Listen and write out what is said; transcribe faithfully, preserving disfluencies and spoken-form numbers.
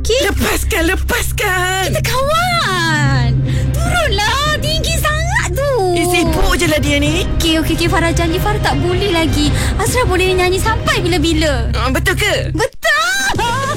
okey? Lepaskan, lepaskan. Kita kawan. Turunlah. Tinggi sangat tu. Eh, sibuk je lah dia ni. Okey, okey, okey. Farah janji Farah tak boleh lagi. Ashraf boleh nyanyi sampai bila-bila. Uh, betul ke? Betul.